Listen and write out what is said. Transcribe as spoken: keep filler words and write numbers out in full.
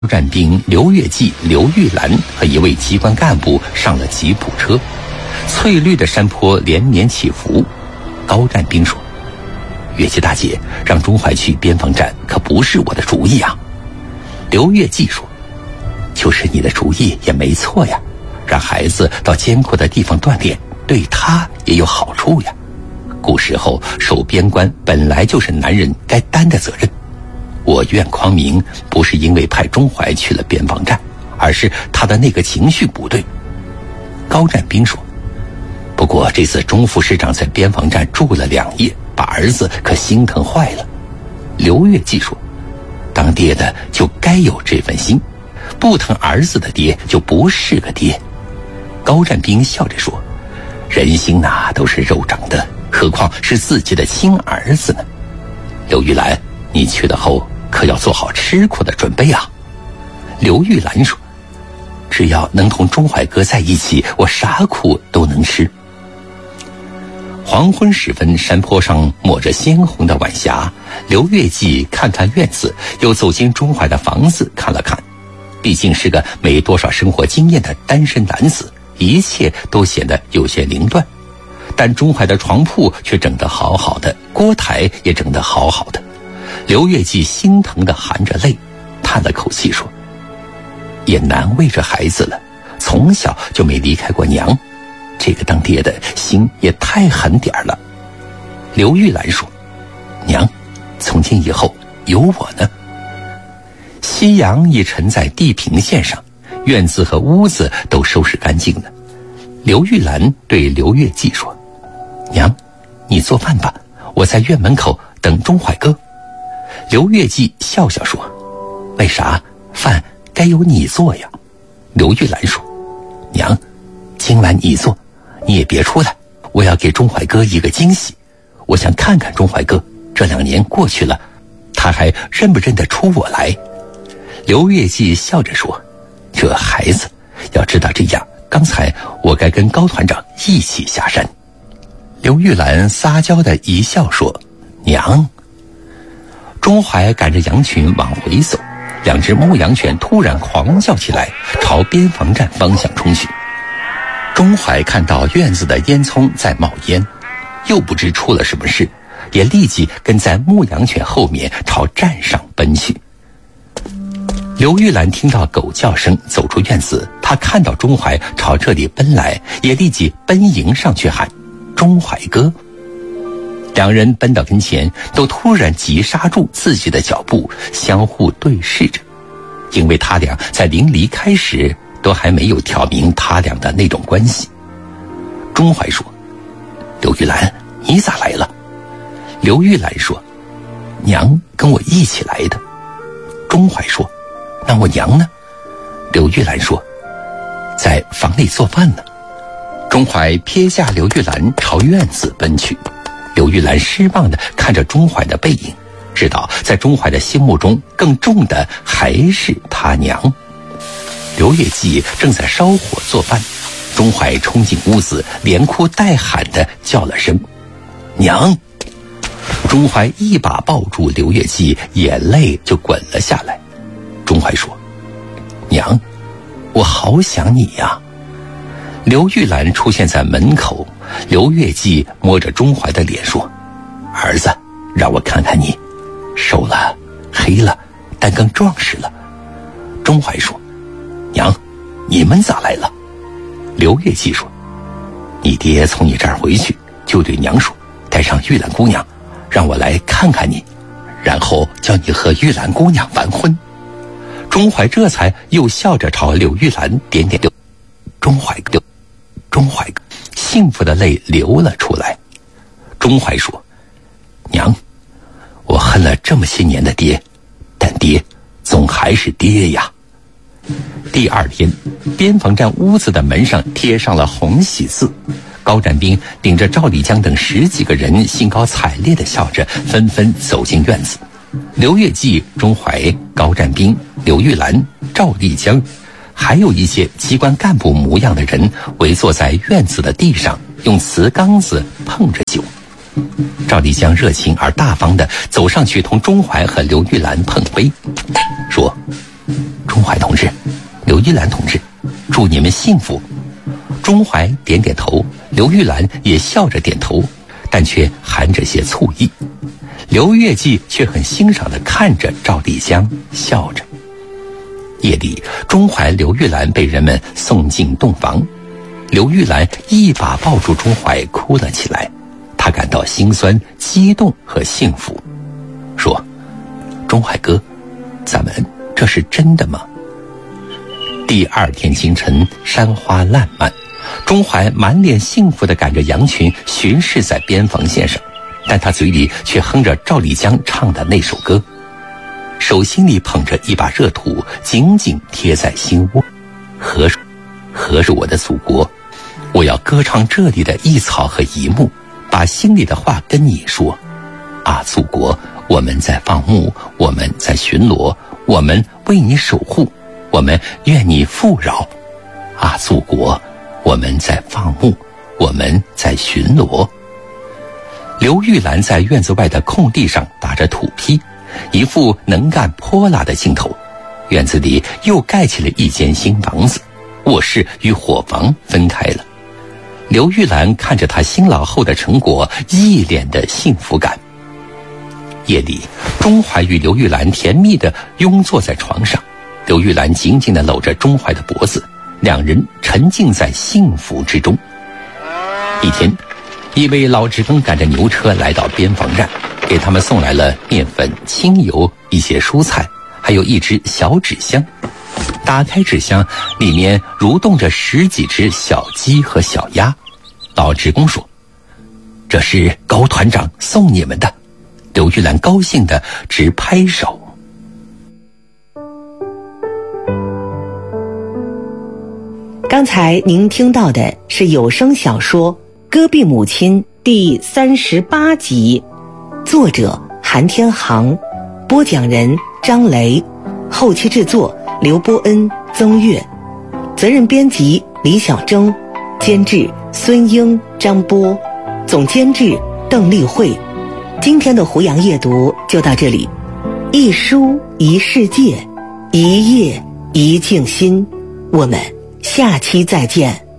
战兵刘月季、刘玉兰和一位机关干部上了吉普车，翠绿的山坡连绵起伏。高战兵说：“月季大姐，让钟怀去边防站可不是我的主意啊。”刘月季说：“就是你的主意也没错呀，让孩子到艰苦的地方锻炼，对他也有好处呀。古时候守边关本来就是男人该担的责任。我怨匡明不是因为派钟怀去了边防站，而是他的那个情绪不对。”高战兵说：“不过这次钟副师长在边防站住了两夜，把儿子可心疼坏了。”刘月季说：“当爹的就该有这份心，不疼儿子的爹就不是个爹。”高战兵笑着说：“人心哪都是肉长的，何况是自己的亲儿子呢？刘玉兰，你去了后可要做好吃苦的准备啊。”刘玉兰说：“只要能同钟怀哥在一起，我啥苦都能吃。”黄昏时分，山坡上抹着鲜红的晚霞。刘月季看看院子，又走进钟怀的房子看了看。毕竟是个没多少生活经验的单身男子，一切都显得有些凌乱。但钟怀的床铺却整得好好的，锅台也整得好好的。刘月季心疼地含着泪，叹了口气说：“也难为这孩子了，从小就没离开过娘，这个当爹的心也太狠点儿了。”刘玉兰说：“娘，从今以后有我呢。”夕阳已沉在地平线上，院子和屋子都收拾干净了。刘玉兰对刘月季说：“娘，你做饭吧，我在院门口等钟怀哥。”刘月季笑笑说：“为啥饭该由你做呀？”刘玉兰说：“娘，今晚你做，你也别出来，我要给钟怀哥一个惊喜。我想看看钟怀哥，这两年过去了，他还认不认得出我来？”刘月季笑着说：“这孩子，要知道这样，刚才我该跟高团长一起下山。”刘玉兰撒娇的一笑说：“娘。”钟怀赶着羊群往回走，两只牧羊犬突然狂叫起来，朝边防站方向冲去。钟怀看到院子的烟囱在冒烟，又不知出了什么事，也立即跟在牧羊犬后面朝站上奔去。刘玉兰听到狗叫声，走出院子，她看到钟怀朝这里奔来，也立即奔迎上去喊：“钟怀哥！”两人奔到跟前，都突然急刹住自己的脚步，相互对视着，因为他俩在临离开时都还没有挑明他俩的那种关系。钟怀说：“刘玉兰，你咋来了？”刘玉兰说：“娘跟我一起来的。”钟怀说：“那我娘呢？”刘玉兰说：“在房里做饭呢。”钟怀撇下刘玉兰朝院子奔去。刘玉兰失望地看着钟怀的背影，知道在钟怀的心目中更重的还是他娘。刘月季正在烧火做饭，钟怀冲进屋子，连哭带喊地叫了声：“娘！”钟怀一把抱住刘月季，眼泪就滚了下来。钟怀说：“娘，我好想你呀。”刘玉兰出现在门口，刘月季摸着钟怀的脸说：“儿子，让我看看你，瘦了，黑了，但更壮实了。”钟怀说：“娘，你们咋来了？”刘月季说：“你爹从你这儿回去，就对娘说，带上玉兰姑娘，让我来看看你，然后叫你和玉兰姑娘完婚。”钟怀这才又笑着朝刘玉兰点点头。钟怀哥，钟怀哥，幸福的泪流了出来。钟怀说：“娘，我恨了这么些年的爹，但爹总还是爹呀。”第二天，边防站屋子的门上贴上了红喜字。高战兵领着赵立江等十几个人兴高采烈地笑着，纷纷走进院子。刘月季、钟怀、高战兵、刘玉兰、赵立江，还有一些机关干部模样的人围坐在院子的地上，用瓷缸子碰着酒。赵立江热情而大方地走上去同钟怀和刘玉兰碰杯，说：“ 钟怀同志，刘玉兰同志，祝你们幸福。钟怀点点头，刘玉兰也笑着点头，但却含着些醋意。刘月季却很欣赏地看着赵丽香，笑着。夜里，钟怀、刘玉兰被人们送进洞房，刘玉兰一把抱住钟怀，哭了起来。她感到心酸、激动和幸福，说：“钟怀哥，咱们这是真的吗？”第二天清晨，山花烂漫，钟怀满脸幸福地赶着羊群巡视在边防线上，但他嘴里却哼着赵丽江唱的那首歌，手心里捧着一把热土，紧紧贴在心窝。何何是我的祖国？我要歌唱这里的一草和一木，把心里的话跟你说。啊，祖国，我们在放牧，我们在巡逻，我们为你守护，我们愿你富饶。啊，祖国，我们在放牧，我们在巡逻。刘玉兰在院子外的空地上打着土坯，一副能干泼辣的劲头。院子里又盖起了一间新房子，卧室与伙房分开了。刘玉兰看着她辛劳后的成果，一脸的幸福感。夜里，钟怀与刘玉兰甜蜜地拥坐在床上，刘玉兰紧紧地搂着钟怀的脖子，两人沉浸在幸福之中。一天，一位老职工赶着牛车来到边防站，给他们送来了面粉、清油、一些蔬菜，还有一只小纸箱。打开纸箱，里面蠕动着十几只小鸡和小鸭。老职工说：“这是高团长送你们的。”刘玉兰高兴地直拍手。 刚才您听到的是有声小说《戈壁母亲》第三十八集，作者韩天航，播讲人张雷，后期制作刘波恩、曾月，责任编辑李小征，监制孙英、张波，总监制邓丽慧。今天的胡杨夜读就到这里，一书一世界，一夜一静心，我们下期再见。